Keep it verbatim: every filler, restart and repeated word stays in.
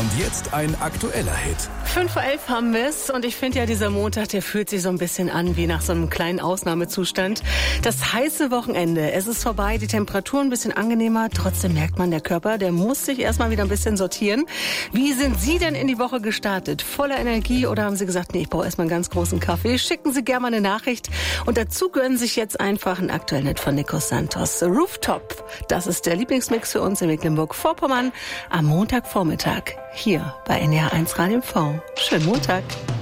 Und jetzt ein aktueller Hit. fünf Uhr elf haben wir es und ich finde ja, dieser Montag, der fühlt sich so ein bisschen an wie nach so einem kleinen Ausnahmezustand. Das heiße Wochenende, es ist vorbei, die Temperatur ein bisschen angenehmer, trotzdem merkt man, der Körper, der muss sich erstmal wieder ein bisschen sortieren. Wie sind Sie denn in die Woche gestartet? Voller Energie oder haben Sie gesagt, nee, ich brauche erstmal einen ganz großen Kaffee? Schicken Sie gerne mal eine Nachricht und dazu gönnen sich jetzt einfach einen aktuellen Hit von Nico Santos. Rooftop, das ist der Lieblingsmix für uns in Mecklenburg-Vorpommern am Montagvormittag hier bei N D R eins Radio M V. Schönen Montag.